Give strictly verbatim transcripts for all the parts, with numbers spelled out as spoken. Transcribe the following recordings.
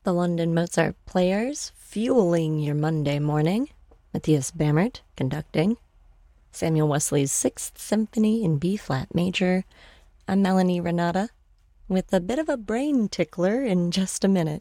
The London Mozart Players, fueling your Monday morning. Matthias Bamert, conducting. Samuel Wesley's Sixth Symphony in B-flat major. I'm Melanie Renata, with a bit of a brain tickler in just a minute.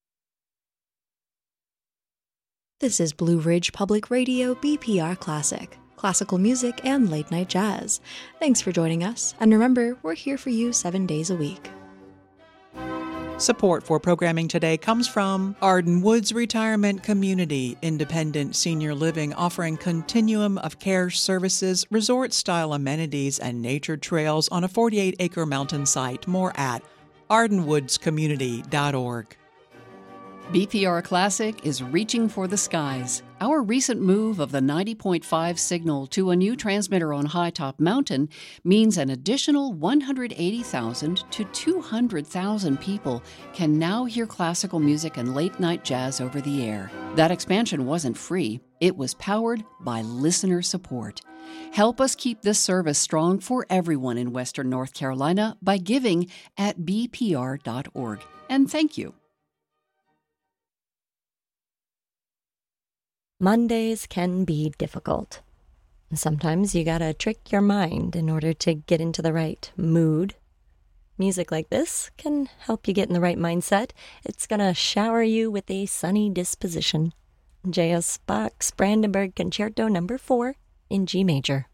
This is Blue Ridge Public Radio B P R Classic, classical music and late-night jazz. Thanks for joining us, and remember, we're here for you seven days a week. Support for programming today comes from Arden Woods Retirement Community, independent senior living offering continuum of care services, resort-style amenities, and nature trails on a forty-eight acre mountain site. More at arden woods community dot org. B P R Classic is reaching for the skies. Our recent move of the ninety point five signal to a new transmitter on High Top Mountain means an additional one hundred eighty thousand to two hundred thousand people can now hear classical music and late-night jazz over the air. That expansion wasn't free. It was powered by listener support. Help us keep this service strong for everyone in Western North Carolina by giving at b p r dot org. And thank you. Mondays can be difficult. Sometimes you gotta trick your mind in order to get into the right mood. Music like this can help you get in the right mindset. It's gonna shower you with a sunny disposition. J S. Bach's Brandenburg Concerto number four in G major.